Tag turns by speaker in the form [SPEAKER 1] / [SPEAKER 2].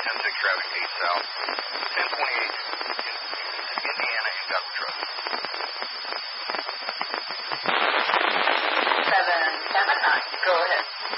[SPEAKER 1] 10-6 traffic, 8 south, 1028 Indiana and got the truck.
[SPEAKER 2] 779, go ahead.